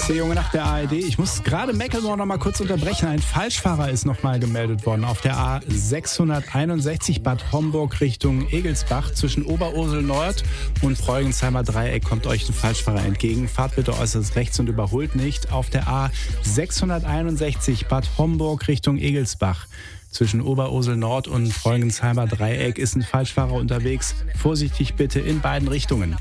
Der Junge nach der ARD. Ich muss gerade Mecklenburg noch mal kurz unterbrechen. Ein Falschfahrer ist noch mal gemeldet worden auf der A661 Bad Homburg Richtung Egelsbach. Zwischen Oberursel Nord und Preugenzheimer Dreieck kommt euch ein Falschfahrer entgegen. Fahrt bitte äußerst rechts und überholt nicht. Auf der A661 Bad Homburg Richtung Egelsbach. Zwischen Oberursel Nord und Preugenzheimer Dreieck ist ein Falschfahrer unterwegs. Vorsichtig bitte in beiden Richtungen.